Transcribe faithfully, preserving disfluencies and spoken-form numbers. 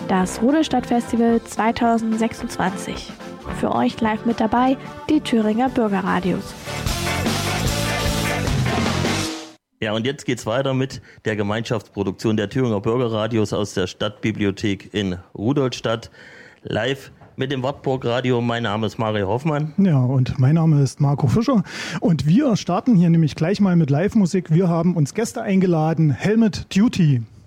das Rudolstadtfestival zweitausendsechsundzwanzig. Für euch live mit dabei die Thüringer Bürgerradios. Ja, und jetzt geht's weiter mit der Gemeinschaftsproduktion der Thüringer Bürgerradios aus der Stadtbibliothek in Rudolstadt. Live mit dem Wartburg Radio. Mein Name ist Mario Hoffmann. Ja, und mein Name ist Marco Fischer. Und wir starten hier nämlich gleich mal mit Live-Musik. Wir haben uns Gäste eingeladen. Helmet Duty.